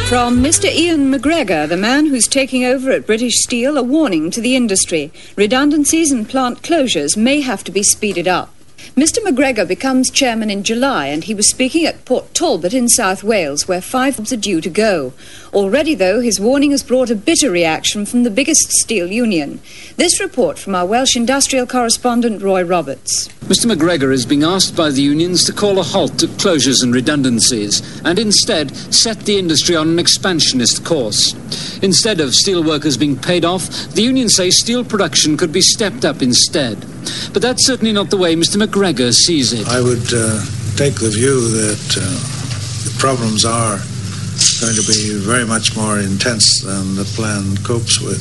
From Mr. Ian McGregor, the man who's taking over at British Steel, a warning to the industry. Redundancies and plant closures may have to be speeded up. Mr. McGregor becomes chairman in July, and he was speaking at Port Talbot in South Wales, where 5 jobs are due to go. Already, though, his warning has brought a bitter reaction from the biggest steel union. This report from our Welsh industrial correspondent, Roy Roberts. Mr. McGregor is being asked by the unions to call a halt to closures and redundancies, and instead set the industry on an expansionist course. Instead of steel workers being paid off, the unions say steel production could be stepped up instead. But that's certainly not the way Mr. McGregor sees it. I would take the view that the problems are going to be very much more intense than the plan copes with.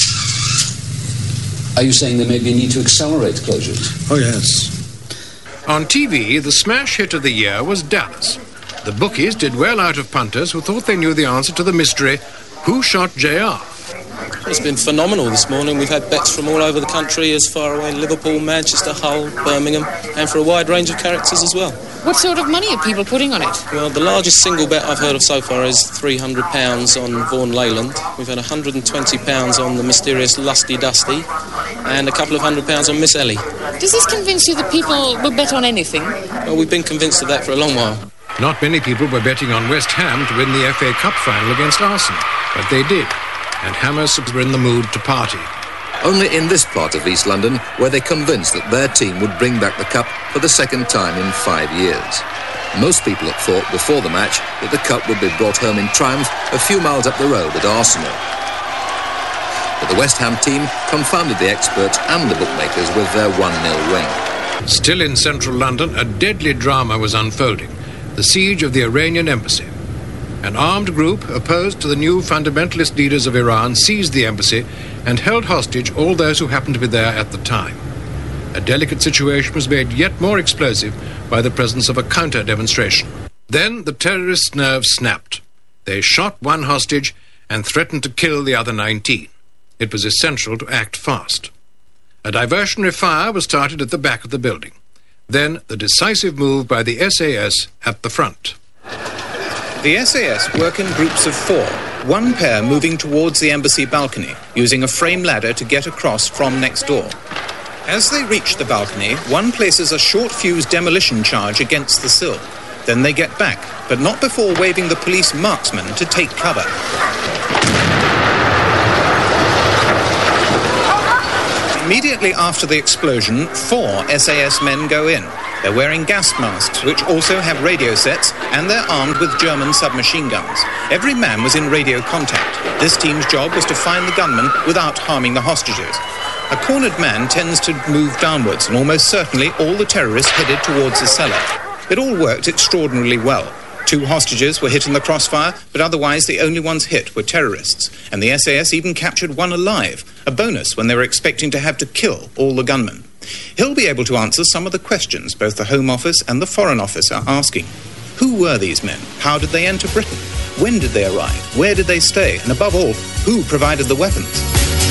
Are you saying there may be a need to accelerate closures? Oh, yes. On TV, the smash hit of the year was Dallas. The bookies did well out of punters who thought they knew the answer to the mystery, who shot JR? It's been phenomenal this morning. We've had bets from all over the country, as far away Liverpool, Manchester, Hull, Birmingham, and for a wide range of characters as well. What sort of money are people putting on it? Well, the largest single bet I've heard of so far is £300 on Vaughan Leyland. We've had £120 on the mysterious Lusty Dusty, and a couple of £100 on Miss Ellie. Does this convince you that people will bet on anything? Well, we've been convinced of that for a long while. Not many people were betting on West Ham to win the FA Cup final against Arsenal, but they did, and Hammers were in the mood to party. Only in this part of East London were they convinced that their team would bring back the cup for the second time in 5 years. Most people had thought before the match that the cup would be brought home in triumph a few miles up the road at Arsenal. But the West Ham team confounded the experts and the bookmakers with their 1-0 win. Still in central London, a deadly drama was unfolding. The siege of the Iranian embassy. An armed group opposed to the new fundamentalist leaders of Iran seized the embassy and held hostage all those who happened to be there at the time. A delicate situation was made yet more explosive by the presence of a counter-demonstration. Then the terrorists' nerve snapped. They shot one hostage and threatened to kill the other 19. It was essential to act fast. A diversionary fire was started at the back of the building. Then the decisive move by the SAS at the front. The SAS work in groups of 4, one pair moving towards the embassy balcony, using a frame ladder to get across from next door. As they reach the balcony, one places a short-fuse demolition charge against the sill. Then they get back, but not before waving the police marksman to take cover. Immediately after the explosion, 4 SAS men go in. They're wearing gas masks, which also have radio sets, and they're armed with German submachine guns. Every man was in radio contact. This team's job was to find the gunman without harming the hostages. A cornered man tends to move downwards, and almost certainly all the terrorists headed towards the cellar. It all worked extraordinarily well. 2 hostages were hit in the crossfire, but otherwise the only ones hit were terrorists. And the SAS even captured one alive, a bonus when they were expecting to have to kill all the gunmen. He'll be able to answer some of the questions both the Home Office and the Foreign Office are asking. Who were these men? How did they enter Britain? When did they arrive? Where did they stay? And above all, who provided the weapons?